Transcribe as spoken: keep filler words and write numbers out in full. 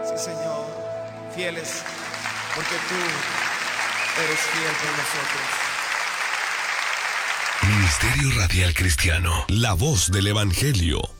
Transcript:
Sí, Señor, fieles, porque tú eres fiel con nosotros. Ministerio Radial Cristiano, la voz del Evangelio.